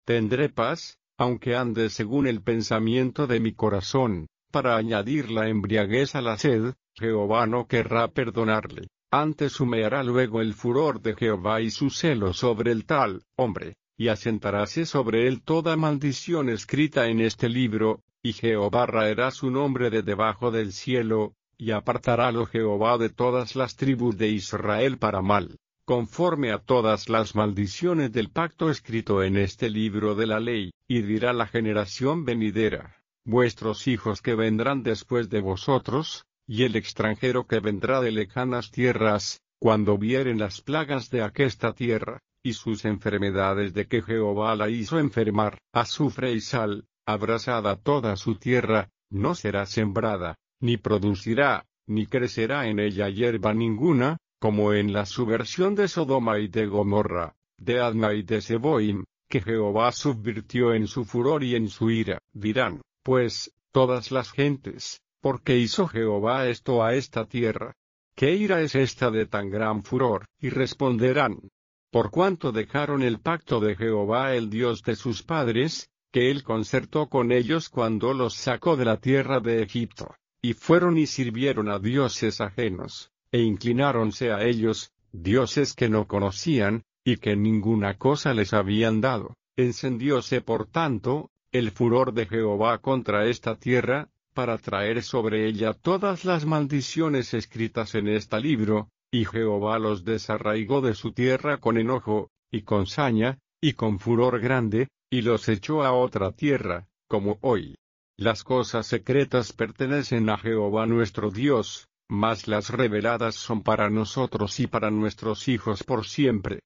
Tendré paz, aunque ande según el pensamiento de mi corazón, para añadir la embriaguez a la sed. Jehová no querrá perdonarle, antes humeará luego el furor de Jehová y su celo sobre el tal hombre, y asentaráse sobre él toda maldición escrita en este libro, y Jehová raerá su nombre de debajo del cielo, y apartarálo Jehová de todas las tribus de Israel para mal, conforme a todas las maldiciones del pacto escrito en este libro de la ley, y dirá la generación venidera, vuestros hijos que vendrán después de vosotros, y el extranjero que vendrá de lejanas tierras, cuando vieren las plagas de aquesta tierra, y sus enfermedades de que Jehová la hizo enfermar, azufre y sal, abrasada toda su tierra, no será sembrada, ni producirá, ni crecerá en ella hierba ninguna, como en la subversión de Sodoma y de Gomorra, de Adma y de Seboim, que Jehová subvirtió en su furor y en su ira. Dirán, pues, todas las gentes, ¿por qué hizo Jehová esto a esta tierra? ¿Qué ira es esta de tan gran furor? Y responderán, por cuanto dejaron el pacto de Jehová el Dios de sus padres, que él concertó con ellos cuando los sacó de la tierra de Egipto, y fueron y sirvieron a dioses ajenos, e inclináronse a ellos, dioses que no conocían, y que ninguna cosa les habían dado. Encendióse por tanto el furor de Jehová contra esta tierra, para traer sobre ella todas las maldiciones escritas en este libro, y Jehová los desarraigó de su tierra con enojo, y con saña, y con furor grande, y los echó a otra tierra, como hoy. Las cosas secretas pertenecen a Jehová nuestro Dios, mas las reveladas son para nosotros y para nuestros hijos por siempre.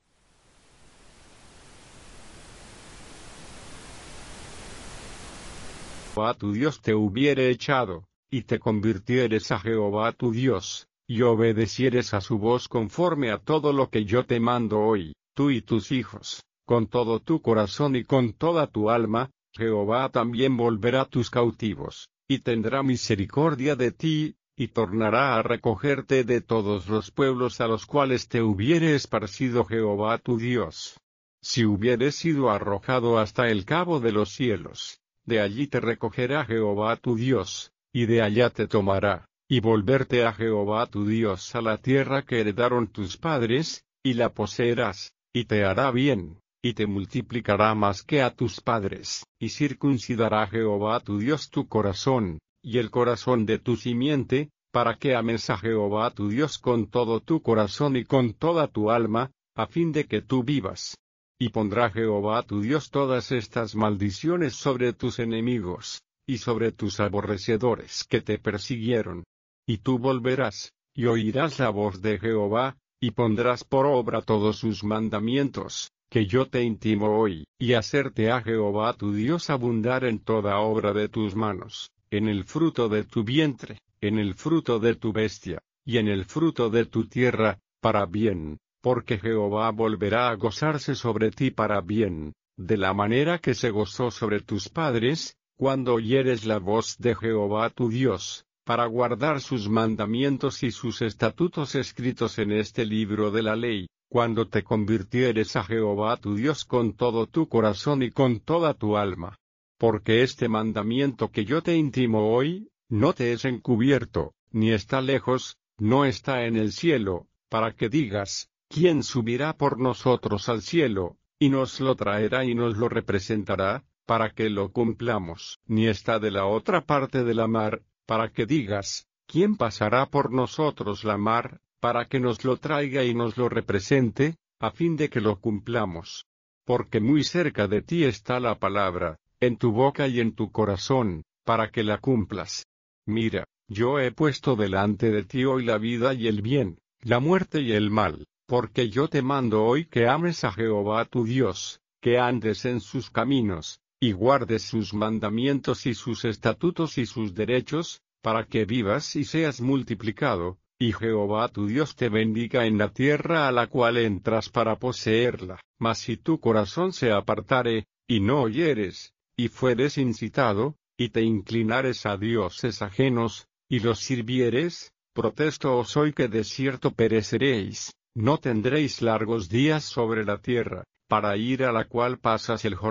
Jehová tu Dios te hubiere echado, y te convirtieres a Jehová tu Dios, y obedecieres a su voz conforme a todo lo que yo te mando hoy, tú y tus hijos, con todo tu corazón y con toda tu alma, Jehová también volverá tus cautivos, y tendrá misericordia de ti, y tornará a recogerte de todos los pueblos a los cuales te hubiere esparcido Jehová tu Dios. Si hubieres sido arrojado hasta el cabo de los cielos, de allí te recogerá Jehová tu Dios, y de allá te tomará, y volverte a Jehová tu Dios a la tierra que heredaron tus padres, y la poseerás, y te hará bien, y te multiplicará más que a tus padres, y circuncidará Jehová tu Dios tu corazón, y el corazón de tu simiente, para que ames a Jehová tu Dios con todo tu corazón y con toda tu alma, a fin de que tú vivas. Y pondrá Jehová tu Dios todas estas maldiciones sobre tus enemigos, y sobre tus aborrecedores que te persiguieron. Y tú volverás, y oirás la voz de Jehová, y pondrás por obra todos sus mandamientos, que yo te intimo hoy, y hacerte a Jehová tu Dios abundar en toda obra de tus manos, en el fruto de tu vientre, en el fruto de tu bestia, y en el fruto de tu tierra, para bien. Porque Jehová volverá a gozarse sobre ti para bien, de la manera que se gozó sobre tus padres, cuando oyeres la voz de Jehová tu Dios, para guardar sus mandamientos y sus estatutos escritos en este libro de la ley, cuando te convirtieres a Jehová tu Dios con todo tu corazón y con toda tu alma. Porque este mandamiento que yo te intimo hoy, no te es encubierto, ni está lejos, no está en el cielo, para que digas, ¿quién subirá por nosotros al cielo, y nos lo traerá y nos lo representará, para que lo cumplamos? Ni está de la otra parte de la mar, para que digas, ¿quién pasará por nosotros la mar, para que nos lo traiga y nos lo represente, a fin de que lo cumplamos? Porque muy cerca de ti está la palabra, en tu boca y en tu corazón, para que la cumplas. Mira, yo he puesto delante de ti hoy la vida y el bien, la muerte y el mal. Porque yo te mando hoy que ames a Jehová tu Dios, que andes en sus caminos, y guardes sus mandamientos y sus estatutos y sus derechos, para que vivas y seas multiplicado, y Jehová tu Dios te bendiga en la tierra a la cual entras para poseerla. Mas si tu corazón se apartare, y no oyeres, y fueres incitado, y te inclinares a dioses ajenos, y los sirvieres, protesto os hoy que de cierto pereceréis. No tendréis largos días sobre la tierra, para ir a la cual pasas el Jordán.